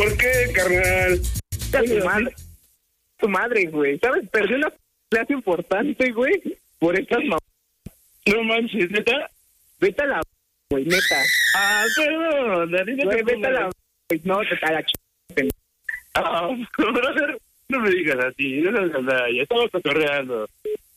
¿Por qué, carnal? Tu madre, güey. ¿Sabes? Perdí una clase importante, güey, por estas No manches, ¿neta? Vete a la güey, neta. Ah, perdón, Güey, vete a la güey. No, te a la brother, no me digas así, no seas nada, ya estamos cotorreando.